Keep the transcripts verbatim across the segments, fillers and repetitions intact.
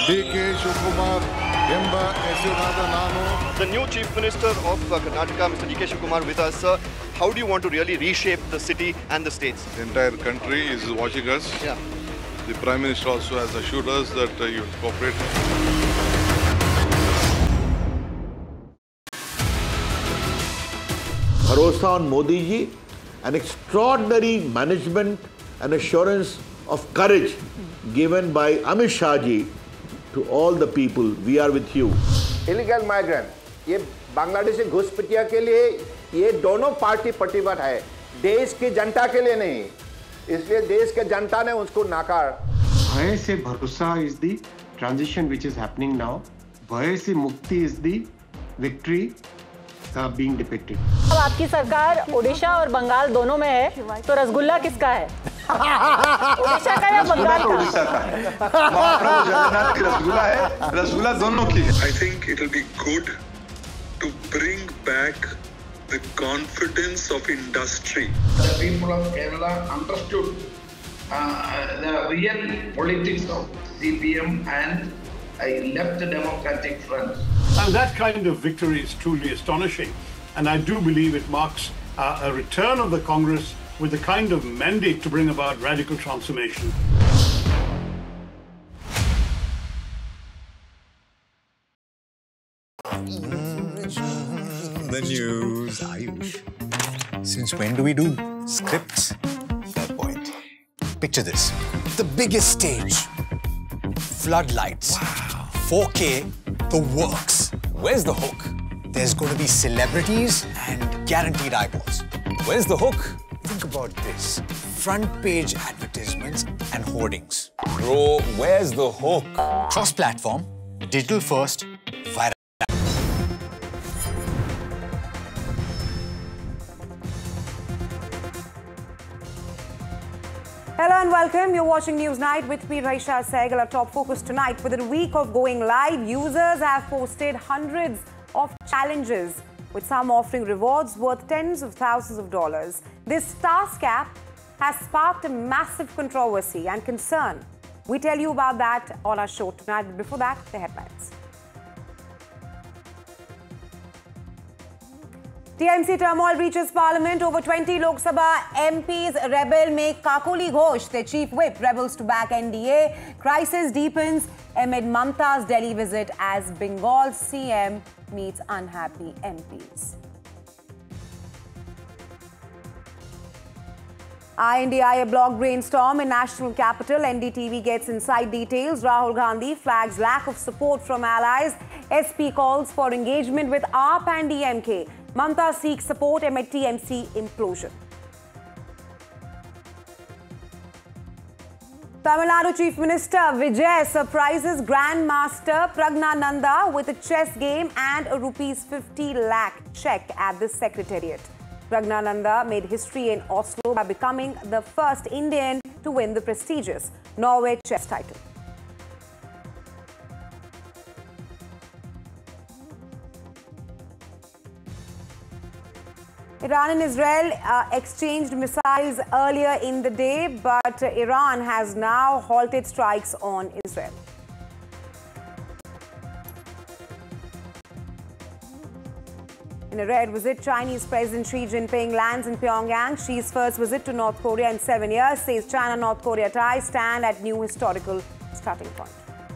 D K Shivakumar ಎಂಬ ಹೆಸರಾದ ನಾನು. The new Chief Minister of uh, Karnataka, Mister D K Shivakumar, with us. Uh, how do you want to really reshape the city and the states? The entire country is watching us. Yeah. The Prime Minister also has assured us that uh, you will cooperate. Bharosa on Modi ji, an extraordinary management and assurance of courage given by Amit Shah ji to all the people. We are with you. Illegal migrant, ये बांग्लादेशी घुसपैठिया के लिए ये दोनों party प्रतिबद्ध है, देश की जनता के लिए नहीं, इसलिए देश के जनता ने उसको नाकार. भय से भरोसा is the transition which is happening now. भय से मुक्ति is the victory uh, being depicted. अब आपकी सरकार ओडिशा और बंगाल दोनों में है, तो रसगुल्ला किसका है? ओडिशा का या बंगाल का? ओडिशा का है. महाप्रभु जगन्नाथ की रसगुल्ला है, रसगुल्ला दोनों की है. I think it will be good to bring back the confidence of industry. The people of Kerala understood uh, the real politics of C P M and I left the Democratic Front. And that kind of victory is truly astonishing. And I do believe it marks uh, a return of the Congress with the kind of mandate to bring about radical transformation. The news, Ayush. Since when do we do scripts? Fair point. Picture this. The biggest stage. Floodlights. Wow. four K, the works. Where's the hook? There's going to be celebrities and guaranteed eyeballs. Where's the hook? Think about this. Front page advertisements and hoardings. Bro, where's the hook? Cross-platform, digital first, viral. Hello and welcome. You're watching Newsnight with me, Raisha Sehgal. Our top focus tonight. Within a week of going live, users have posted hundreds of challenges, with some offering rewards worth tens of thousands of dollars. This task app has sparked a massive controversy and concern. We tell you about that on our show tonight. But before that, the headlines. T M C turmoil reaches Parliament. Over twenty Lok Sabha M Ps rebel make Kakoli Ghosh their chief whip. Rebels to back N D A. Crisis deepens amid Mamta's Delhi visit as Bengal C M meets unhappy M Ps. I N D I A block brainstorm in national capital. N D T V gets inside details. Rahul Gandhi flags lack of support from allies. S P calls for engagement with A P and D M K. Mamta seeks support amid T M C implosion. Tamil Nadu Chief Minister Vijay surprises Grandmaster Pragnananda with a chess game and a rupees fifty lakh check at the Secretariat. Pragnananda made history in Oslo by becoming the first Indian to win the prestigious Norway chess title. Iran and Israel uh, exchanged missiles earlier in the day, but uh, Iran has now halted strikes on Israel. In a rare visit, Chinese President Xi Jinping lands in Pyongyang. Xi's first visit to North Korea in seven years, says China-North Korea ties stand at new historical starting point.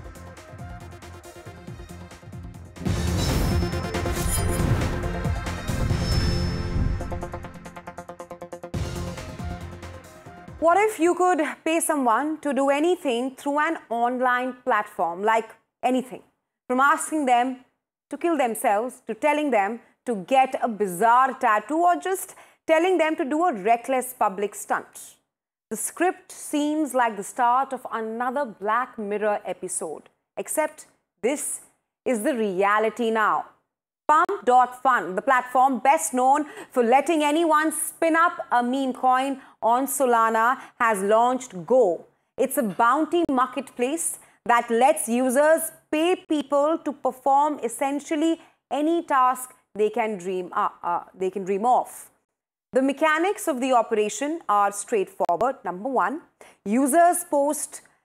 What if you could pay someone to do anything through an online platform, like anything? From asking them to kill themselves, to telling them to get a bizarre tattoo, or just telling them to do a reckless public stunt. The script seems like the start of another Black Mirror episode, except this is the reality now. Pump dot fun, the platform best known for letting anyone spin up a meme coin on Solana, has launched Go. It's a bounty marketplace that lets users pay people to perform essentially any task they can dream, uh, uh, they can dream of. The mechanics of the operation are straightforward. Number one, users post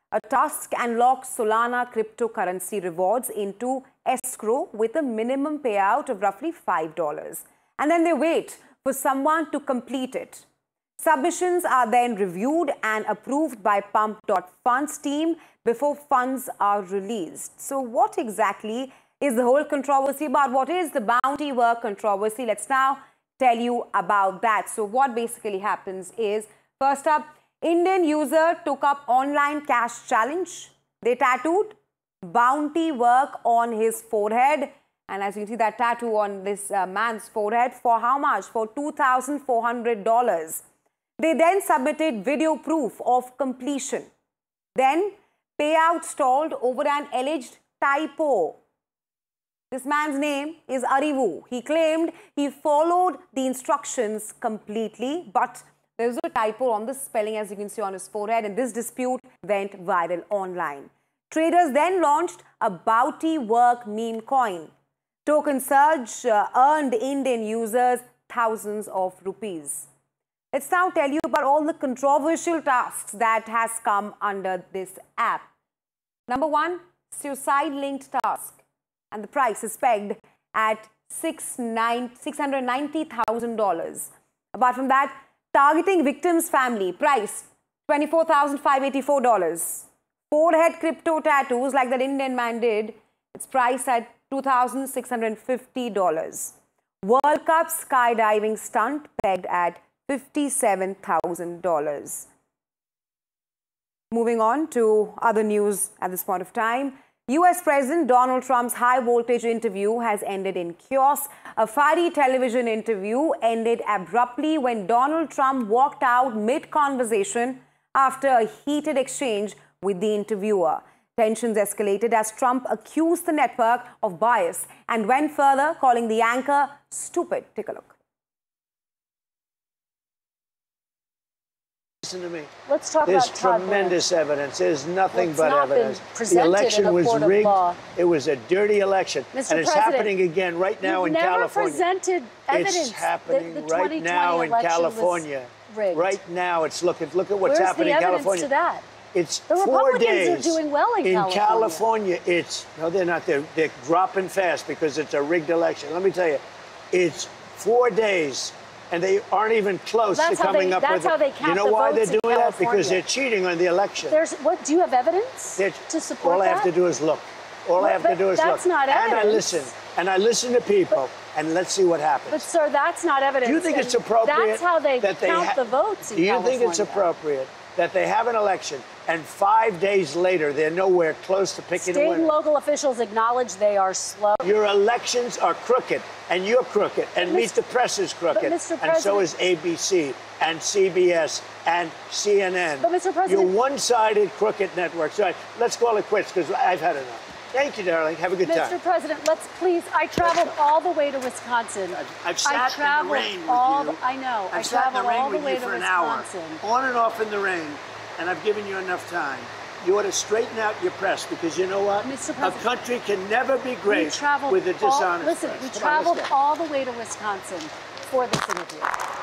a Tusk and lock Solana cryptocurrency rewards into escrow with a minimum payout of roughly five dollars. And then they wait for someone to complete it. Submissions are then reviewed and approved by Pump dot Funds team before funds are released. So what exactly is the whole controversy about? What is the bounty work controversy? Let's now tell you about that. So what basically happens is, first up, Indian user took up online cash challenge. They tattooed bounty work on his forehead. And as you can see, that tattoo on this uh, man's forehead, for how much? For two thousand four hundred dollars. They then submitted video proof of completion. Then payout stalled over an alleged typo. This man's name is Arivu. He claimed he followed the instructions completely, but there was a typo on the spelling, as you can see on his forehead, and this dispute went viral online. Traders then launched a bounty work meme coin. Token surge uh, earned Indian users thousands of rupees. Let's now tell you about all the controversial tasks that has come under this app. Number one, suicide-linked task, and the price is pegged at six hundred ninety thousand dollars. Apart from that, targeting victim's family, price twenty-four thousand five hundred eighty-four dollars. Forehead crypto tattoos like that Indian man did, it's priced at two thousand six hundred fifty dollars. World Cup skydiving stunt pegged at fifty-seven thousand dollars. Moving on to other news at this point of time. U S President Donald Trump's high-voltage interview has ended in chaos. A fiery television interview ended abruptly when Donald Trump walked out mid-conversation after a heated exchange with the interviewer. Tensions escalated as Trump accused the network of bias and went further, calling the anchor stupid. Take a look. Listen to me. Let's talk There's about Todd tremendous Blanche. evidence. There's nothing What's but not been evidence. The presented election in a was court of rigged. law. It was a dirty election. Mister And it's President, happening again right now you've in never California. presented evidence It's happening that the right twenty twenty now in election was California. rigged. Right now, it's looking. Look at what's Where's happening the in evidence California. to that? It's The four Republicans days. are doing well in in California. California. It's no, they're not. They're they're dropping fast because it's a rigged election. Let me tell you, it's four days. And they aren't even close That's to how coming they- up that's with how it. they count You know the why votes they're in doing that? Because California. they're cheating on the election. There's what? Do you have evidence They're, to support all I that? have to do is look. All I But- have to but do is that's look. not and I evidence. listen. And I listen to people. And let's see what happens. But sir, that's not evidence. Do you think and it's appropriate That's how they that they count ha- the votes in Do you California. think it's appropriate that they have an election and five days later they're nowhere close to picking State a winner? and local officials acknowledge they are slow. Your elections are crooked, and you're crooked, and Meet the Press is crooked, Mister and so President- is A B C, and C B S, and C N N. But, Mister President- You're one-sided crooked networks. All right, let's call it quits, because I've had enough. Thank you, darling. Have a good Mister time. President, let's please. I traveled all the way to Wisconsin. I've sat I in the traveled rain with all you. the, I know. I've I sat in the traveled rain all the with way you to for an hour, Wisconsin. on and off in the rain, and I've given you enough time. You ought to straighten out your press, because you know what? Mister A President, country can never be We great traveled with a all, dishonest listen, press. we Come on, traveled let's go. all the way to Wisconsin for this interview.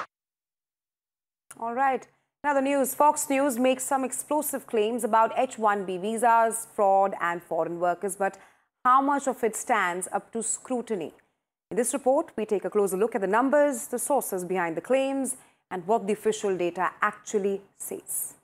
All right. Now the news. Fox News makes some explosive claims about H one B visas, fraud and foreign workers, but how much of it stands up to scrutiny? In this report, we take a closer look at the numbers, the sources behind the claims, and what the official data actually says.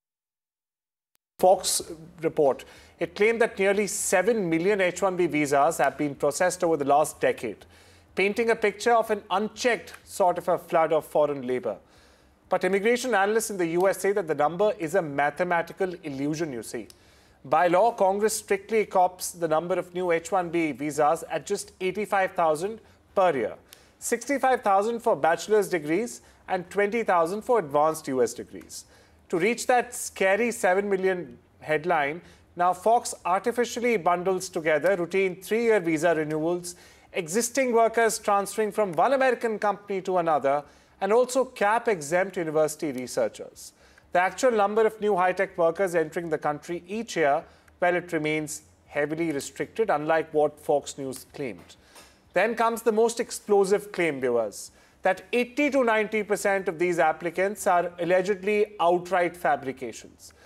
Fox report. It claimed that nearly seven million H one B visas have been processed over the last decade, painting a picture of an unchecked sort of a flood of foreign labor. But immigration analysts in the U S say that the number is a mathematical illusion, you see. By law, Congress strictly caps the number of new H one B visas at just eighty-five thousand per year, sixty-five thousand for bachelor's degrees and twenty thousand for advanced U S degrees. To reach that scary seven million headline, now Fox artificially bundles together routine three-year visa renewals, existing workers transferring from one American company to another, and also cap-exempt university researchers. The actual number of new high-tech workers entering the country each year, well, it remains heavily restricted, unlike what Fox News claimed. Then comes the most explosive claim, viewers, that eighty to ninety percent of these applicants are allegedly outright fabrications.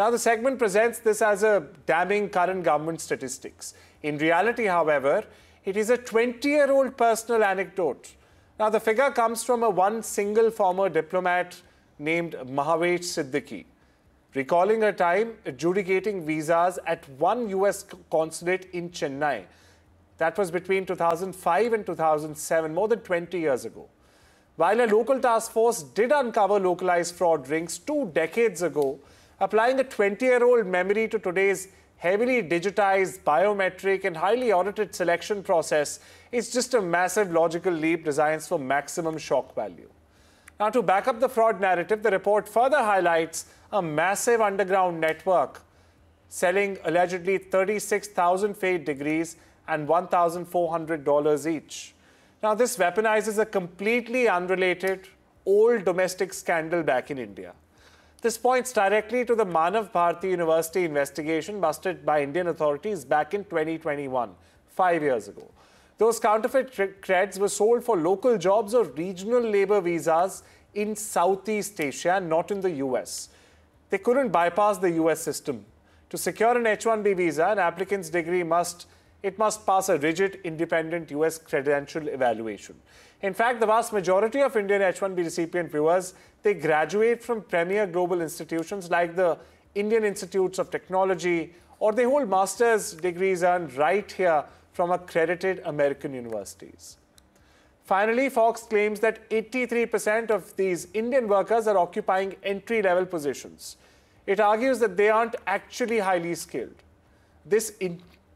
Now, the segment presents this as a damning current government statistics. In reality, however, it is a twenty-year-old personal anecdote. Now, the figure comes from a one single former diplomat named Mahavesh Siddiqui, recalling a time adjudicating visas at one U S consulate in Chennai. That was between two thousand five and two thousand seven, more than twenty years ago. While a local task force did uncover localized fraud rings two decades ago, applying a twenty-year-old memory to today's heavily digitized, biometric and highly audited selection process is just a massive logical leap designed for maximum shock value. Now, to back up the fraud narrative, the report further highlights a massive underground network selling allegedly thirty-six thousand fake degrees and one thousand four hundred dollars each. Now, this weaponizes a completely unrelated, old domestic scandal back in India. This points directly to the Manav Bharati University investigation busted by Indian authorities back in twenty twenty-one, five years ago. Those counterfeit creds were sold for local jobs or regional labor visas in Southeast Asia, not in the U S. They couldn't bypass the U S system. To secure an H one B visa, an applicant's degree must, it must pass a rigid, independent U S credential evaluation. In fact, the vast majority of Indian H one B recipient viewers, they graduate from premier global institutions like the Indian Institutes of Technology, or they hold master's degrees earned right here from accredited American universities. Finally, Fox claims that eighty-three percent of these Indian workers are occupying entry-level positions. It argues that they aren't actually highly skilled. This, in,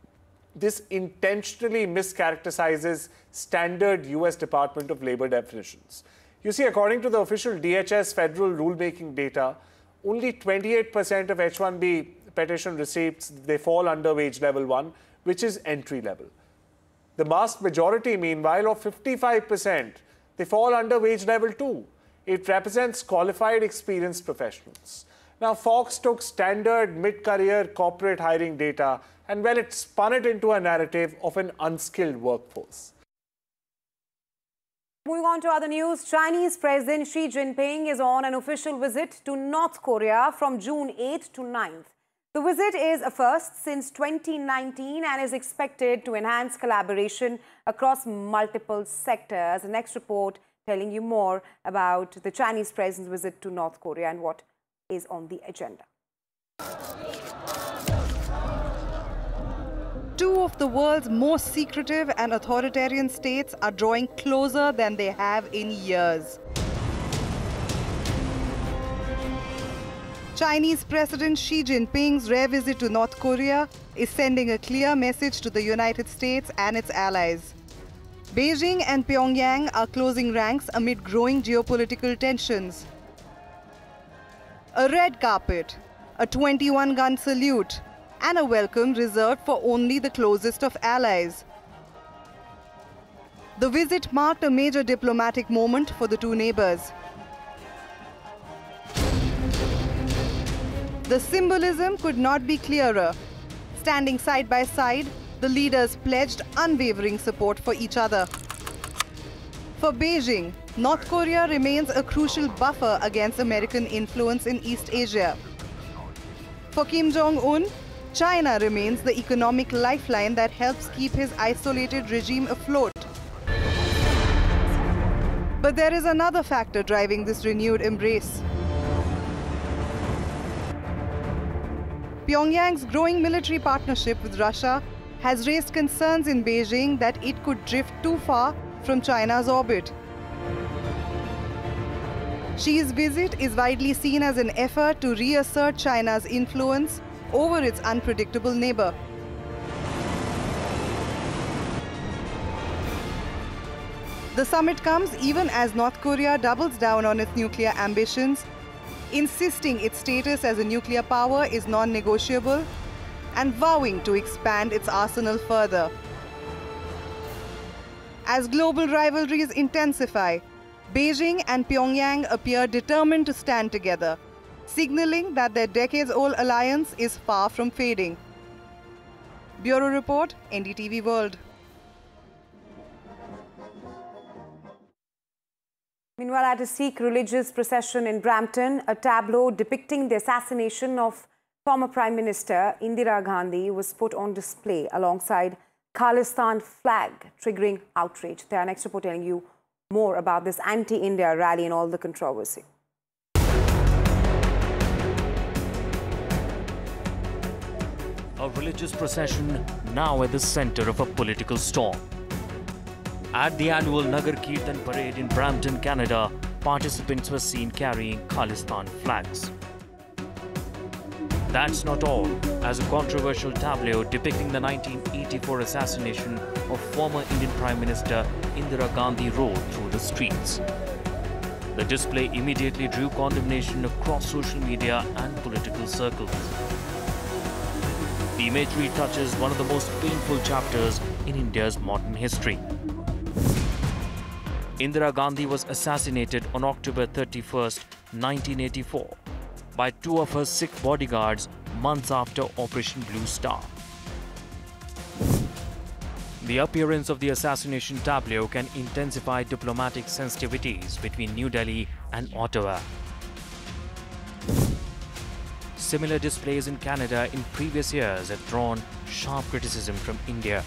this intentionally mischaracterizes standard U S Department of Labor definitions. You see, according to the official D H S federal rulemaking data, only twenty-eight percent of H one B petition receipts, they fall under wage level one, which is entry level. The vast majority, meanwhile, of fifty-five percent, they fall under wage level two. It represents qualified, experienced professionals. Now, Fox took standard mid-career corporate hiring data and, well, it spun it into a narrative of an unskilled workforce. Moving on to other news, Chinese President Xi Jinping is on an official visit to North Korea from June eighth to ninth. The visit is a first since twenty nineteen and is expected to enhance collaboration across multiple sectors. The next report telling you more about the Chinese president's visit to North Korea and what is on the agenda. Two of the world's most secretive and authoritarian states are drawing closer than they have in years. Chinese President Xi Jinping's rare visit to North Korea is sending a clear message to the United States and its allies. Beijing and Pyongyang are closing ranks amid growing geopolitical tensions. A red carpet, a twenty-one gun salute, and a welcome reserved for only the closest of allies. The visit marked a major diplomatic moment for the two neighbors. The symbolism could not be clearer. Standing side by side, the leaders pledged unwavering support for each other. For Beijing, North Korea remains a crucial buffer against American influence in East Asia. For Kim Jong-un, China remains the economic lifeline that helps keep his isolated regime afloat. But there is another factor driving this renewed embrace. Pyongyang's growing military partnership with Russia has raised concerns in Beijing that it could drift too far from China's orbit. Xi's visit is widely seen as an effort to reassert China's influence over its unpredictable neighbor. The summit comes even as North Korea doubles down on its nuclear ambitions, insisting its status as a nuclear power is non-negotiable and vowing to expand its arsenal further. As global rivalries intensify, Beijing and Pyongyang appear determined to stand together, signaling that their decades-old alliance is far from fading. Bureau Report, N D T V World. Meanwhile, at a Sikh religious procession in Brampton, a tableau depicting the assassination of Former Prime Minister Indira Gandhi was put on display alongside Khalistan flag, triggering outrage. They are next report telling you more about this anti-India rally and all the controversy. A religious procession now at the center of a political storm. At the annual Nagar Kirtan parade in Brampton, Canada, participants were seen carrying Khalistan flags. That's not all, as a controversial tableau depicting the nineteen eighty-four assassination of former Indian Prime Minister Indira Gandhi rolled through the streets. The display immediately drew condemnation across social media and political circles. The imagery touches one of the most painful chapters in India's modern history. Indira Gandhi was assassinated on October thirty-first, nineteen eighty-four, by two of her Sikh bodyguards months after Operation Blue Star. The appearance of the assassination tableau can intensify diplomatic sensitivities between New Delhi and Ottawa. Similar displays in Canada in previous years have drawn sharp criticism from India.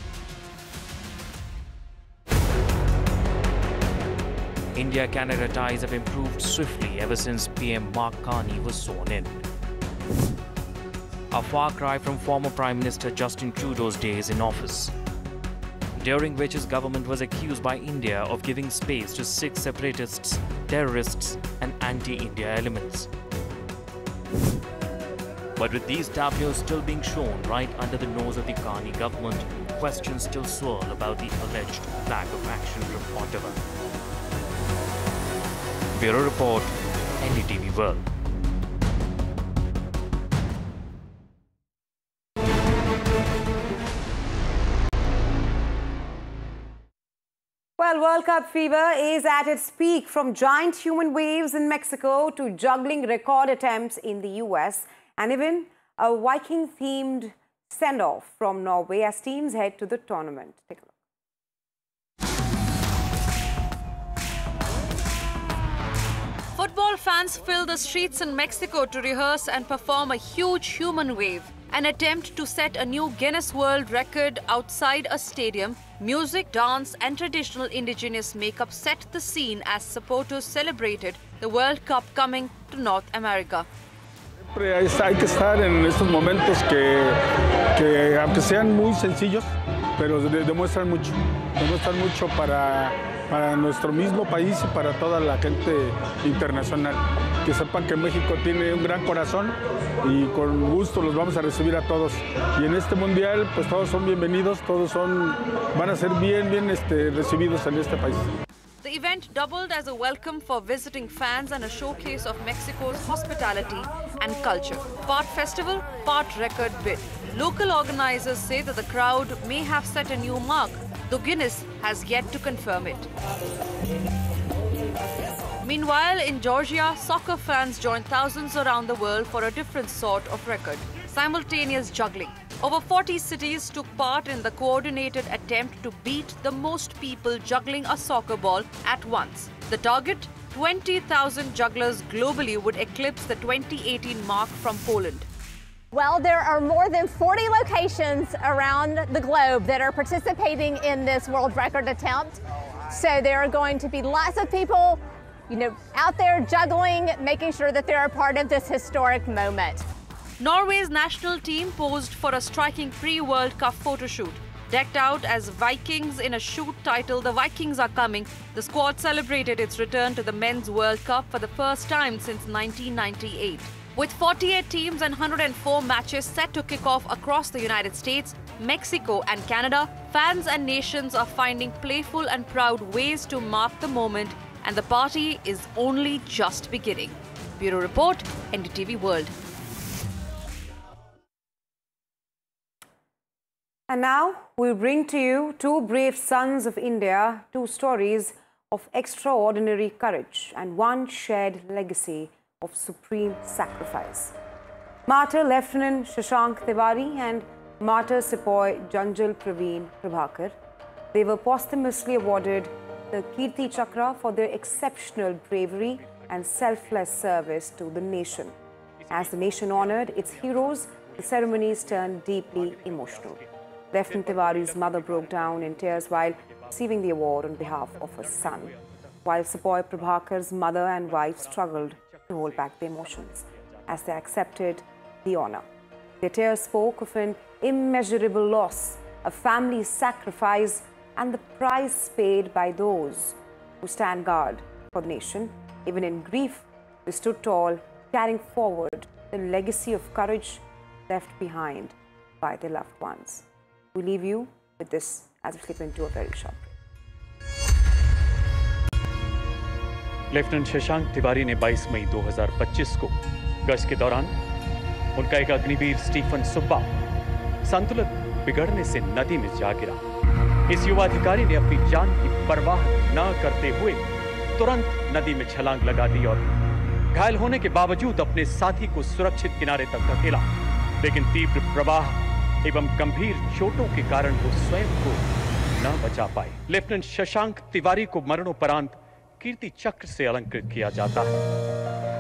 India-Canada ties have improved swiftly ever since P M Mark Carney was sworn in. A far cry from former Prime Minister Justin Trudeau's days in office, during which his government was accused by India of giving space to Sikh separatists, terrorists and anti-India elements. But with these tableaus still being shown right under the nose of the Carney government, questions still swirl about the alleged lack of action from Ottawa. Bureau Report, N D T V World. Well, World Cup fever is at its peak, from giant human waves in Mexico to juggling record attempts in the U S, and even a Viking-themed send-off from Norway as teams head to the tournament. Take a look. Football fans fill the streets in Mexico to rehearse and perform a huge human wave, an attempt to set a new Guinness World Record outside a stadium. Music, dance and traditional indigenous makeup set the scene as supporters celebrated the World Cup coming to North America. Hay que estar en estos momentos que, que aunque sean muy sencillos, pero demuestran mucho, demuestran mucho para, para nuestro mismo país y para toda la gente internacional. Que sepan que México tiene un gran corazón y con gusto los vamos a recibir a todos. Y en este mundial, pues todos son bienvenidos, todos son, van a ser bien, bien este, recibidos en este país. The event doubled as a welcome for visiting fans and a showcase of Mexico's hospitality and culture. Part festival, part record bid. Local organizers say that the crowd may have set a new mark, though Guinness has yet to confirm it. Meanwhile, in Georgia, soccer fans joined thousands around the world for a different sort of record: simultaneous juggling. Over forty cities took part in the coordinated attempt to beat the most people juggling a soccer ball at once. The target? twenty thousand jugglers globally would eclipse the twenty eighteen mark from Poland. Well, there are more than forty locations around the globe that are participating in this world record attempt. So there are going to be lots of people, you know, out there juggling, making sure that they're a part of this historic moment. Norway's national team posed for a striking pre-World Cup photo shoot. Decked out as Vikings in a shoot titled "The Vikings Are Coming," the squad celebrated its return to the Men's World Cup for the first time since nineteen ninety-eight. With forty-eight teams and one hundred four matches set to kick off across the United States, Mexico and Canada, fans and nations are finding playful and proud ways to mark the moment, and the party is only just beginning. Bureau Report, N D T V World. And now we bring to you two brave sons of India, two stories of extraordinary courage and one shared legacy of supreme sacrifice. Martyr Lieutenant Shashank Tiwari and Martyr Sepoy Janjal Praveen Prabhakar. They were posthumously awarded the Kirti Chakra for their exceptional bravery and selfless service to the nation. As the nation honoured its heroes, the ceremonies turned deeply emotional. Lieutenant Tiwari's mother broke down in tears while receiving the award on behalf of her son, while Sepoy Prabhakar's mother and wife struggled to hold back their emotions as they accepted the honour. Their tears spoke of an immeasurable loss, a family sacrifice, and the price paid by those who stand guard for the nation. Even in grief, they stood tall, carrying forward the legacy of courage left behind by their loved ones. We leave you with this as we slip into a very short break. Lieutenant Shashank Tiwari ने बाईस मई दो हज़ार पच्चीस को गश्त के दौरान उनका एक अग्निवीर स्टीफन सुब्बा संतुलन बिगड़ने से नदी में जा गिरा। इस युवा अधिकारी ने अपनी जान की परवाह न करते हुए तुरंत नदी में छलांग लगा दी और घायल होने के बावजूद अपने साथी को सुरक्षित किनारे तक धकेला, लेकिन तीव्र प्रवाह एवं गंभीर चोटों के कारण वो स्वयं को न बचा पाए। लेफ्टिनेंट शशांक तिवारी को मरणोपरांत कीर्ति चक्र से अलंकृत किया जाता है।